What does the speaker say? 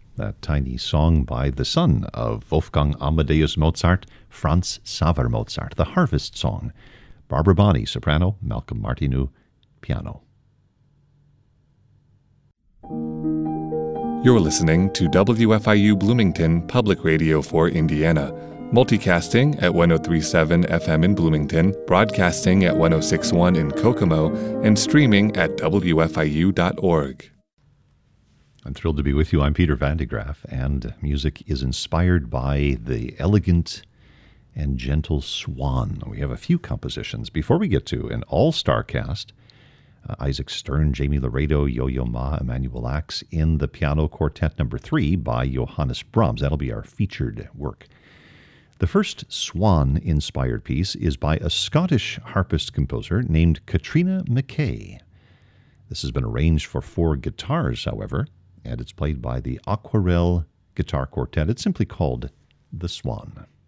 that tiny song by the son of Wolfgang Amadeus Mozart, Franz Xaver Mozart, the Harvest Song. Barbara Bonney, soprano, Malcolm Martineau, piano. You're listening to WFIU Bloomington Public Radio for Indiana, multicasting at 103.7 FM in Bloomington, broadcasting at 106.1 in Kokomo, and streaming at WFIU.org. I'm thrilled to be with you. I'm Peter Van de Graaff, and music is inspired by the elegant and gentle Swan. We have a few compositions. Before we get to an all-star cast, Isaac Stern, Jamie Laredo, Yo-Yo Ma, Emanuel Ax in the Piano Quartet No. 3 by Johannes Brahms. That'll be our featured work. The first Swan-inspired piece is by a Scottish harpist composer named Katrina McKay. This has been arranged for 4 guitars, however, and it's played by the Aquarelle Guitar Quartet. It's simply called The Swan.